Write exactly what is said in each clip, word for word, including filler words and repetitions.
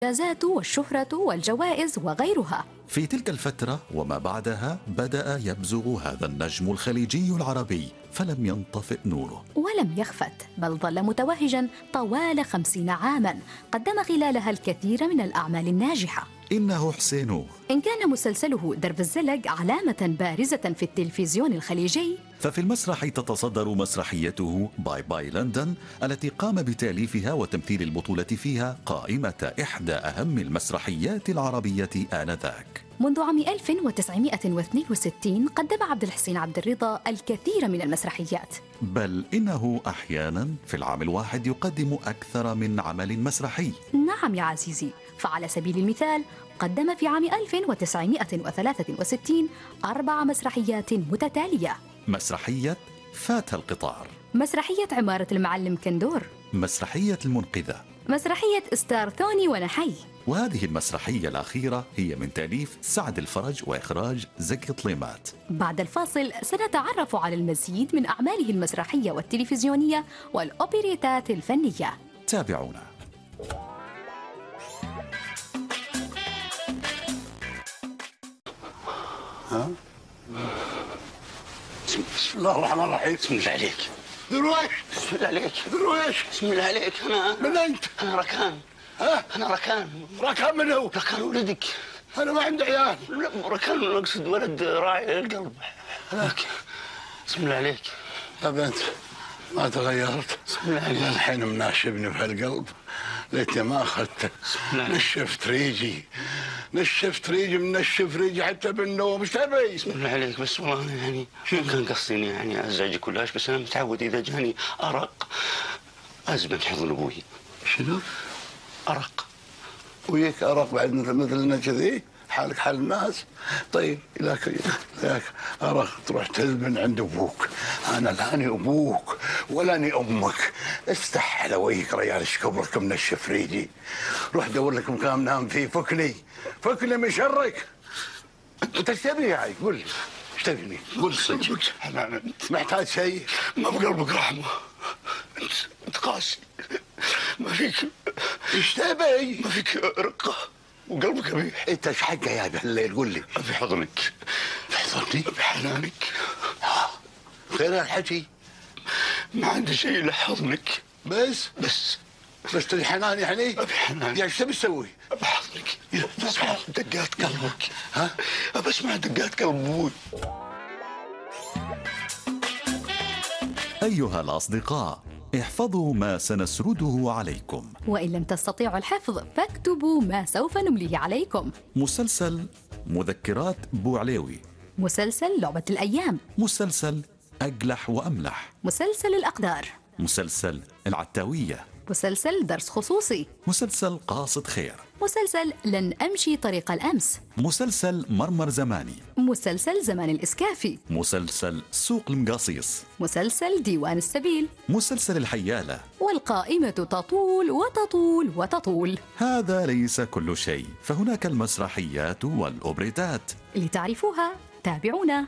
الإنجازات والشهرة والجوائز وغيرها. في تلك الفترة وما بعدها بدأ يبزغ هذا النجم الخليجي العربي، فلم ينطفئ نوره ولم يخفت، بل ظل متوهجا طوال خمسين عاما، قدم خلالها الكثير من الأعمال الناجحة. إنه حسين. إن كان مسلسله درب الزلق علامة بارزة في التلفزيون الخليجي، ففي المسرح تتصدر مسرحيته باي باي لندن التي قام بتأليفها وتمثيل البطولة فيها قائمة إحدى أهم المسرحيات العربية آنذاك. منذ عام ألف وتسعمائة واثنين وستين قدم عبد الحسين عبد الرضا الكثير من المسرحيات، بل إنه أحيانا في العام الواحد يقدم أكثر من عمل مسرحي. نعم يا عزيزي، فعلى سبيل المثال قدم في عام ألف وتسعمائة وثلاثة وستين أربع مسرحيات متتالية: مسرحية فات القطار، مسرحية عمارة المعلم كندور، مسرحية المنقذة، مسرحية ستار ثوني ونحي. وهذه المسرحية الأخيرة هي من تأليف سعد الفرج وإخراج زكي طليمات. بعد الفاصل سنتعرف على المزيد من أعماله المسرحية والتلفزيونية والأوبريتات الفنية. تابعونا. ها؟ بسم الله الرحمن الرحيم. بسم الله عليك. درويش. بسم الله عليك. درويش. بسم الله عليك. أنا من أنت؟ أنا ركان. ها؟ أنا ركان. ركان من هو؟ ركان ولدك. أنا ما عندي عيال. لا ركان أقصد ولد راعي القلب. هذاك. بسم الله عليك. يا بنت ما تغيرت. بسم الله عليك. الحين مناشبني في القلب، ليتني ما أخذته. نشفت ريجي، نشفت ريجي، منشف ريجي حتى بالنوم. ايش تبي؟ بسم الله عليك. بس والله يعني مو كان قصدي يعني ازعجك ولاش، بس انا متعود اذا جاني ارق ازمن حضن ابوي. شنو؟ ارق. وياك ارق بعد مثل مثلنا كذي؟ حالك حال الناس. طيب لك لك ارق تروح تزبن عند ابوك. انا لاني ابوك ولاني امك. استح على وجهك ريال، ايش كبرك منشف ريجي. روح دور لك مكان نام فيه. فكني فكني من شرك. انت ايش تبي يا عيل؟ قول لي ايش تبي مني؟ قول صدق. محتاج شيء؟ ما بقلبك رحمه. انت انت قاسي، ما فيك. ايش تبي؟ ما فيك رقه وقلبك قبيح. انت ايش حقه يا بهالليل؟ قول لي. ابي حضنك. حضني؟ بحنانك. خير الحكي؟ ما عندي شيء الا حضنك. بس بس بس تبي حنان يعني؟ ابي حنان. يا ايش تبي تسوي؟ ابي حضنك. اسمع دقات قلبك. ها؟ ابى اسمع دقات قلب ابوي. أيها الأصدقاء، احفظوا ما سنسرده عليكم، وإن لم تستطيعوا الحفظ فاكتبوا ما سوف نمليه عليكم. مسلسل مذكرات بوعليوي، مسلسل لعبة الأيام، مسلسل أقلح وأملح، مسلسل الأقدار، مسلسل العتاوية، مسلسل درس خصوصي، مسلسل قاصد خير، مسلسل لن أمشي طريق الأمس، مسلسل مرمر زماني، مسلسل زمان الإسكافي، مسلسل سوق المقاصيص، مسلسل ديوان السبيل، مسلسل الحيالة. والقائمة تطول وتطول وتطول. هذا ليس كل شيء، فهناك المسرحيات والأوبريتات. لتعرفوها تابعونا.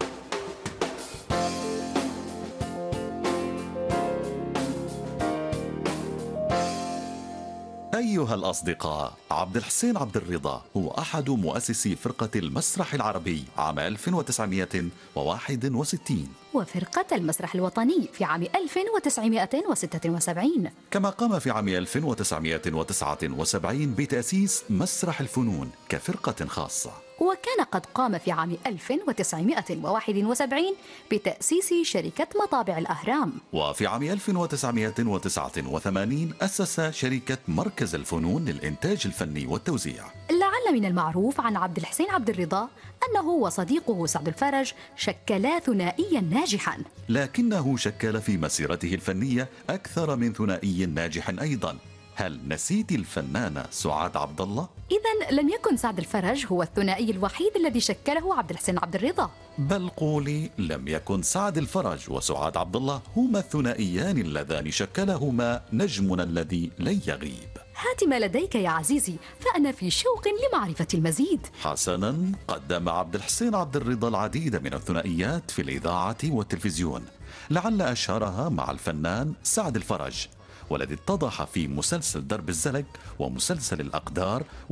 أيها الأصدقاء، عبد الحسين عبد الرضا هو أحد مؤسسي فرقة المسرح العربي عام ألف وتسعمائة وواحد وستين، وفرقة المسرح الوطني في عام ألف وتسعمائة وستة وسبعين، كما قام في عام ألف وتسعمائة وتسعة وسبعين بتأسيس مسرح الفنون كفرقة خاصة. وكان قد قام في عام ألف وتسعمائة وواحد وسبعين بتأسيس شركة مطابع الأهرام. وفي عام ألف وتسعمائة وتسعة وثمانين أسس شركة مركز الفنون للإنتاج الفني والتوزيع. لعل من المعروف عن عبد الحسين عبد الرضا أنه وصديقه سعد الفرج شكلا ثنائيا ناجحا، لكنه شكل في مسيرته الفنية أكثر من ثنائي ناجح أيضا. هل نسيت الفنانة سعاد عبد الله؟ إذن لم يكن سعد الفرج هو الثنائي الوحيد الذي شكله عبد الحسين عبد الرضا، بل قولي لم يكن سعد الفرج وسعاد عبد الله هما الثنائيان اللذان شكلهما نجمنا الذي لن يغيب. هات ما لديك يا عزيزي، فأنا في شوق لمعرفة المزيد. حسنا، قدم عبد الحسين عبد الرضا العديد من الثنائيات في الإذاعة والتلفزيون، لعل أشهرها مع الفنان سعد الفرج، والذي اتضح في مسلسل درب الزلق ومسلسل الأقدار